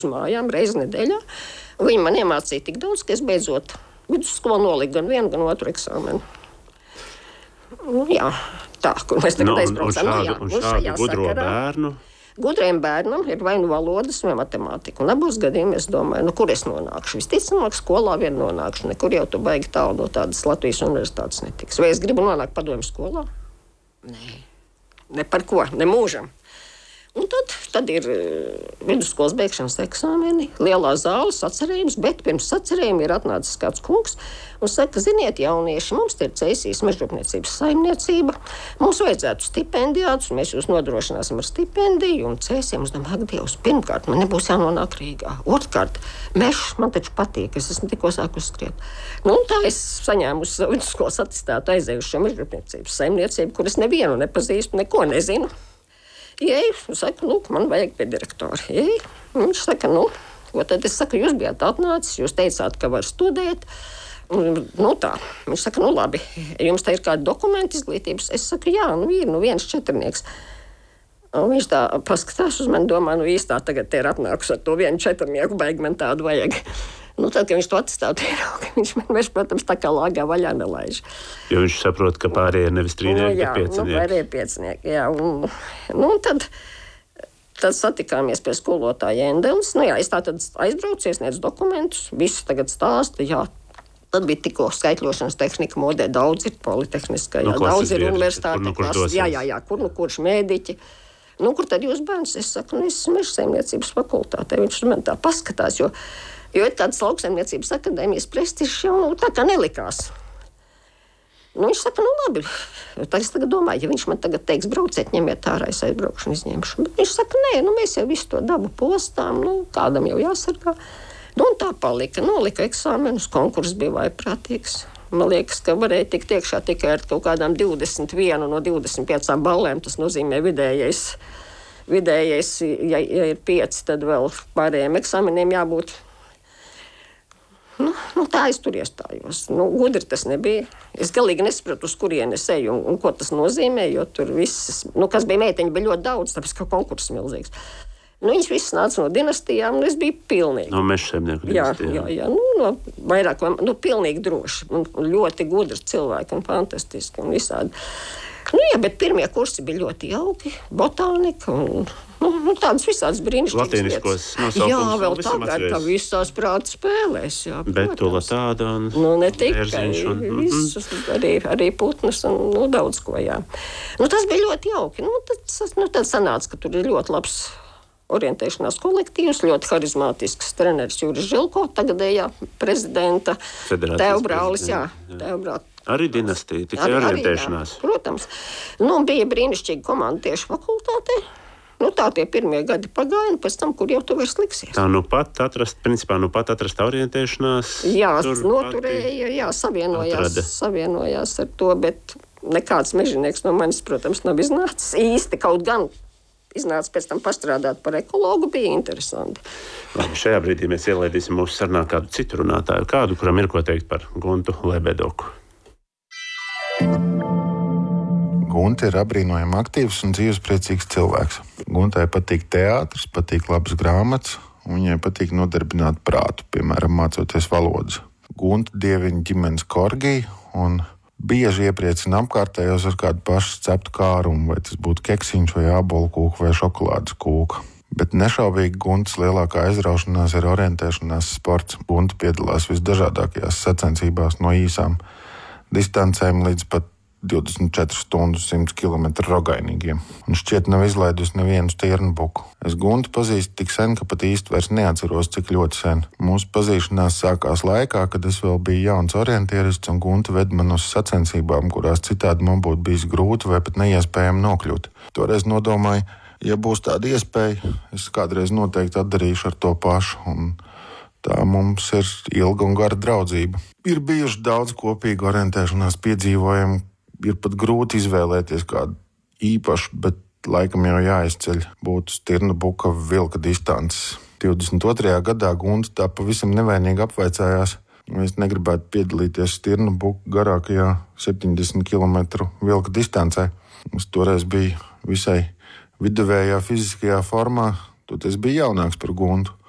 mājām reizi nedēļā. Viņi man iemācīja tik daudz, ka es beidzot vidusskolu noliku gan vienu, gan otru eksāmenu. Jā, tā, kur mēs tagad aizbraucam. Un šādu gudro bērnu? Gudriem bērnam ir vai nu valodas, vai matemātika. Un abos gadījumos es domāju, kur es nonākšu. Visticamāk, skolā vien nonākšu. Nekur jau tu baigi tālu no tādas Latvijas universitātes netiks. Vai es gribu nonākt padomju skolā? Nē. Ne par ko, ne mūžam. Un tad ir vidusskolas beigšanas eksāmeni, lielā zāle, sacerējums, bet pirms sacerējuma ir atnācis kāds kungs un saka, ziniet, jaunieši, mums ir Cēsīs mežrūpniecības saimniecība, mums vajadzētu stipendijātus, mēs jūs nodrošināsim ar stipendiju, un Cēsiem uz domāju, Dievs, pirmkārt, man nebūs jānonāk Rīgā, otrkārt, mežs man taču patīk, es esmu tikko sākus skriet. Nu, un tā es saņēmu uz vidusskolas atestātu aizējušo mežrūpniecības saimniecību, kur es nevienu nepazīstu, neko nezinu. Ieju, saku, man vajag pie direktora. Ieju, viņš saka, ko tad es saku, jūs bijāt atnācis, jūs teicāt, ka var studēt. Tā. Viņš saka, labi, jums te ir kādi dokumenti izglītības? Es saku, jā, ir, viens četrnieks. Un viņš tā paskatās uz mani, domā, īstā tagad te ir atnākusi ar to vienu četrnieku, baigi man tādu vajag. Tad, kad viņš to atstātu, viņš man, protams, tā kā lāgā vaļā nelaiž. Jo viņš saprot, ka pārējie nevis trīnieki, bet piecinieki. Pārējie piecinieki, jā. Tad satikāmies pie skolotāja Endelis. Es tā tad aizbraucu, iesniedzu dokumentus, visi tagad stāsta, jā. Tad bija tikko skaitļošanas tehnika modē, daudz ir politehniskā, daudz ir universitāte. Kur kurš mēdiķi. Kur tad jūs bērns? Es saku, es esmu mežsaimniecības fakultātē. Viņš man tā paskatās, jo ir tādas lauksaimniecības akadēmijas prestižs jau tā kā nelikās. Viņš saka, labi. Es tagad domāju, ja viņš man tagad teiks, brauciet, ņemiet ārā, es aizbraukšu un izņemšu. Bet viņš saka, nē, mēs jau visu to dabu postām, kādam jau jāsargā. Un tā palika. Nolika eksāmenus, konkurss bija vaiprātīgs. Man liekas, ka varēja tikt iekšā tikai ar kaut kādām 21 no 25 ballēm. Tas nozīmē vidējais, ja ir 5, tad vēl pārējiem eksāmeniem jābūt. Tā es tur iestājos. Gudri tas nebija. Es galīgi nesapratu, uz kurieni es eju un ko tas nozīmē, jo tur visas, kas bija meiteņi, bija ļoti daudz, tāpēc, ka konkurss milzīgs. Viņas visas nāca no dinastijām, un es biju pilnīgi. No mežsaimnieku dinastijām. Jā. No vairāk, pilnīgi droši. Un ļoti gudri cilvēki un fantastiski un visādi. Bet pirmie kursi bija ļoti jauki, botānika un tādas visādas brīnišķīgas lietas. Latīniskos nosaukums. Jā, vēl tagad tā visās prāta spēlēs. Jā, Betula tāda un ne tikai Bērziņš un visus, arī putnus un daudz ko, jā. Tas bija ļoti jauki. Tad sanāca, ka tur ir ļoti labs orientēšanās kolektīvs, ļoti harizmātisks treneris Juris Žilko, tagadējā prezidenta tēvbrālis, tēvbrālis. Arī dinastija, tikai orientēšanās. Protams. Bija brīnišķīga komanda tieši fakultātē. Tā tie pirmie gadi pagāja, un pēc tam, kur jau tu vairs liksies. Tā pat atrast orientēšanās. Jā, noturēja, savienojās ar to, bet nekāds mežinieks no manis, protams, nav iznācis īsti, kaut gan iznāca pēc tam pastrādāt par ekologu, bija interesanti. Labi, šajā brīdī mēs ielaidīsim mūsu sarunā kādu citu runātāju, kuram ir ko teikt par Guntu Lebedoku. Gunta ir apbrīnojami aktīvs un dzīvespriecīgs cilvēks. Guntai patīk teātris, patīk labas grāmatas, un viņai patīk nodarbināt prātu, piemēram, mācoties valodas. Gunta dievina ģimenes korgiju un bieži iepriecina apkārtējos ar kādu pašu ceptu kārumu, vai tas būtu keksiņš vai ābolu kūka vai šokolādes kūka. Bet nešaubīgi Guntas lielākā aizraušanās ir orientēšanās sports. Gunta piedalās visdažādākajās sacensībās no īsām distancēm līdz pat 24 stundu 100 km rogainīgiem. Un šķiet nav izlaidusi nevienu stirnu buku. Es Guntu pazīstu tik sen, ka pat īsti vairs neatceros, cik ļoti sen. Mūsu pazīšanās sākās laikā, kad es vēl biju jauns orientierists, un Gunta ved man uz sacensībām, kurās citādi man būtu bijis grūti vai pat neiespējami nokļūt. Toreiz nodomāju, ja būs tāda iespēja, es kādreiz noteikti atdarīšu ar to pašu, un tā mums ir ilga un gara draudzība. Ir bijuši daudz kopīgu orientēšanās piedzīvojumu. Ir pat grūti izvēlēties kādu īpašu, bet laikam jau jāizceļ. Būtu stirna buka vilka distances. 22. gadā Gunta tā pavisam nevainīgi apvaicājās, vai es negribētu piedalīties stirna buka garākajā 70 km vilka distancē. Es toreiz biju visai viduvējā fiziskajā formā, toties biju jaunāks par Guntu.